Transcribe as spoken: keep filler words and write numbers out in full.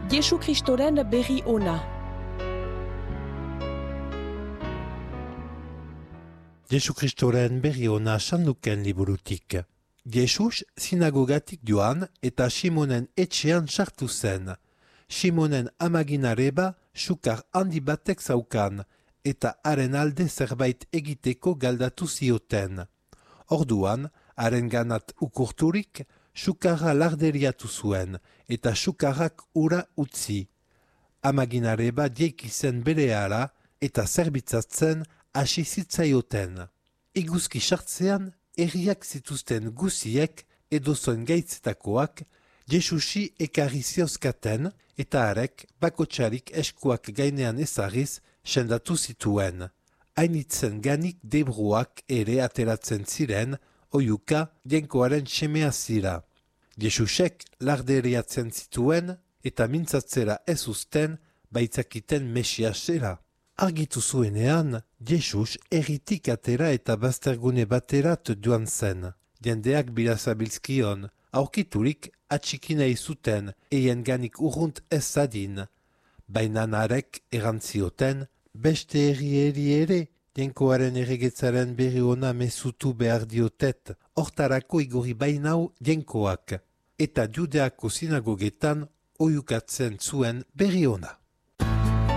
Jesu Kristoren berri ona. Jesu Kristoren berri ona sanduken liburutik. Jesus sinagogatik joan eta Simonen etxean sartu zen. Simonen amaginareba sukar handi batek zaukan eta haren alde zerbait egiteko galdatu zioten. Orduan, haren ganat ukurturik, sukarra larderiatu zuen eta sukarrak ura utzi. Amaginareba dieki zen berehala eta zerbitzatzen hasi zitzaioten. Iguzki sartzean, herriak zituzten guziek edozoen gaitzetakoak Jesusi ekarri ziozkaten eta harek bakotxarik eskuak gainean ezarriz sendatu zituen. Hainitzen ganik debruak ere ateratzen ziren, oiuka jenkoaren semea zira. Jesusek larderiatzen zituen eta mintzatzera ez uzten baitzakiten mesiasera. Argitu zuenean, Jesus erritik atera eta baztergune baterat joan zen. Jendeak birazabilzkion, aurkiturik atxikinei zuten eien ganik urrunt ez zadin. Baina narek erantzioten, beste herrieri ere, jenkoaren erregetzaren berri ona mezutu behar diotet, hortarako igorri bainau jenkoak, eta Judeako sinagogetan oiukatzen zuen berri ona.